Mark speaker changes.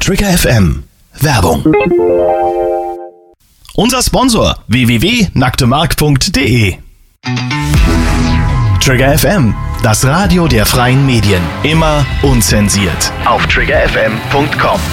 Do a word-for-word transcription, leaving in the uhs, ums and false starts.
Speaker 1: Trigger F M. Werbung. Unser Sponsor w w w punkt nacktemark punkt de. Trigger F M, das Radio der freien Medien. Immer unzensiert. Auf trigger f m punkt com.